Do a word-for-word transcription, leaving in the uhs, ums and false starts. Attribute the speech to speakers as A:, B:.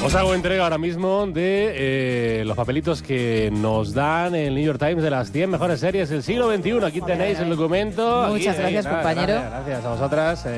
A: Os hago entrega ahora mismo de eh, los papelitos que nos dan el New York Times de las cien mejores series del siglo veintiuno. Aquí tenéis el documento.
B: Muchas
A: Aquí,
B: gracias,
A: nada,
B: compañero.
A: Gracias, gracias a vosotras. Eh,